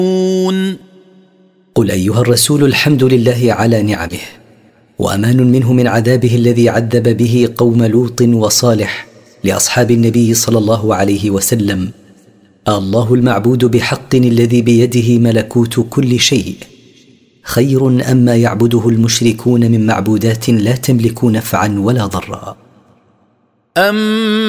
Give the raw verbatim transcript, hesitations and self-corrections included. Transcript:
قل أيها الرسول الحمد لله على نعمه، وأمان منه من عذابه الذي عذب به قوم لوط وصالح لأصحاب النبي صلى الله عليه وسلم. الله المعبود بحق الذي بيده ملكوت كل شيء خير أما يعبده المشركون من معبودات لا تملك نفعا ولا ضرا. أم